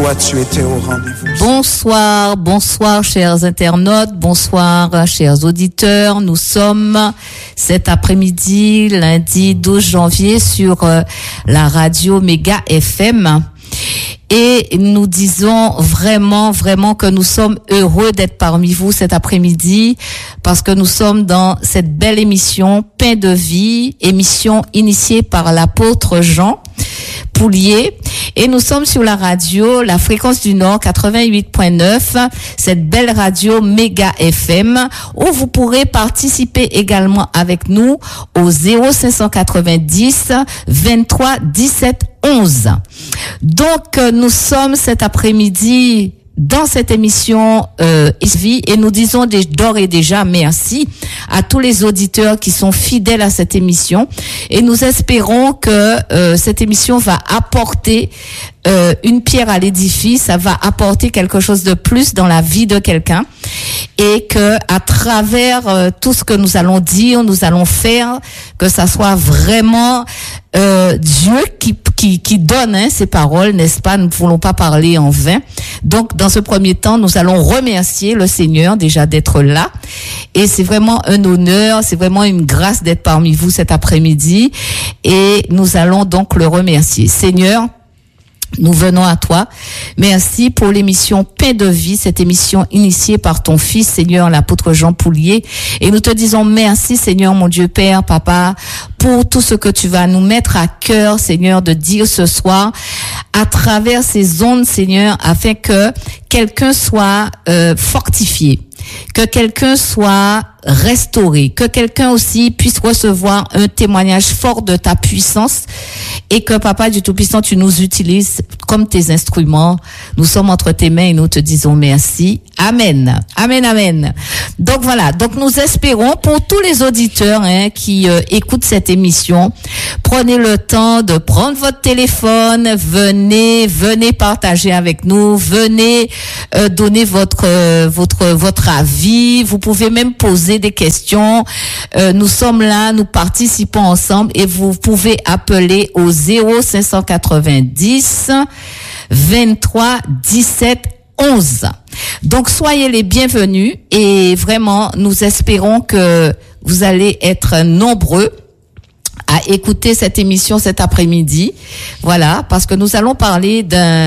toi tu étais au rendez-vous. Bonsoir chers internautes, bonsoir chers auditeurs. Nous sommes cet après-midi, lundi 12 janvier sur la radio Méga FM. Et nous disons vraiment que nous sommes heureux d'être parmi vous cet après-midi parce que nous sommes dans cette belle émission Pain de vie, émission initiée par l'apôtre Jean Poulier. Et nous sommes sur la radio, la fréquence du Nord 88.9, cette belle radio Méga FM, où vous pourrez participer également avec nous au 0590 23 17 11. Donc, nous sommes cet après-midi dans cette émission Vie et nous disons d'ores et déjà merci à tous les auditeurs qui sont fidèles à cette émission et nous espérons que cette émission va apporter une pierre à l'édifice, ça va apporter quelque chose de plus dans la vie de quelqu'un et que à travers tout ce que nous allons dire, nous allons faire, que ça soit vraiment Dieu qui donne ces paroles, n'est-ce pas? Nous ne voulons pas parler en vain. Donc, dans ce premier temps, nous allons remercier le Seigneur déjà d'être là. Et c'est vraiment un honneur, c'est vraiment une grâce d'être parmi vous cet après-midi. Et nous allons donc le remercier. Seigneur, nous venons à toi. Merci pour l'émission Pain de vie, cette émission initiée par ton fils, Seigneur, l'apôtre Jean Poulier. Et nous te disons merci, Seigneur, mon Dieu, Père, Papa, pour tout ce que tu vas nous mettre à cœur, Seigneur, de dire ce soir à travers ces ondes, Seigneur, afin que quelqu'un soit fortifié, que quelqu'un soit restauré, que quelqu'un aussi puisse recevoir un témoignage fort de ta puissance et que, Papa du Tout-Puissant, tu nous utilises comme tes instruments. Nous sommes entre tes mains et nous te disons merci. Amen. Amen, amen. Donc voilà. Donc nous espérons pour tous les auditeurs qui écoutent cette émission, prenez le temps de prendre votre téléphone, venez partager avec nous, venez donner votre avis. Vous pouvez même poser des questions. Nous sommes là, nous participons ensemble et vous pouvez appeler au 0590 23 17 11. Donc soyez les bienvenus et vraiment nous espérons que vous allez être nombreux à écouter cette émission cet après-midi. Voilà, parce que nous allons parler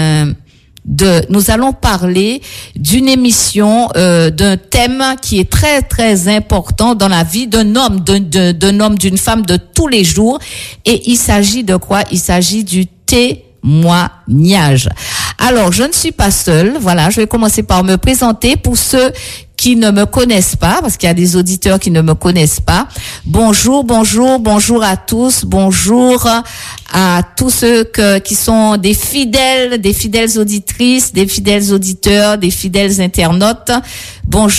d'une émission, d'un thème qui est très très important dans la vie d'un homme, d'une femme de tous les jours. Et il s'agit de quoi? Il s'agit du témoignage. Alors, je ne suis pas seule. Voilà, je vais commencer par me présenter pour ceux qui ne me connaissent pas, parce qu'il y a des auditeurs qui ne me connaissent pas. Bonjour à tous. Bonjour à tous ceux qui sont des fidèles auditrices, des fidèles auditeurs, des fidèles internautes. Bonjour